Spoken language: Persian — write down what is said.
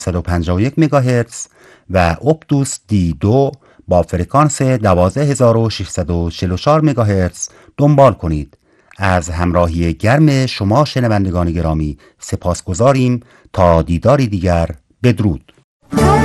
151 مگاهرتز و اپتوس دی 2 با فرکانس 12644 مگاهرتز دنبال کنید. از همراهی گرم شما شنوندگان گرامی سپاسگزاریم. تا دیداری دیگر، بدرود.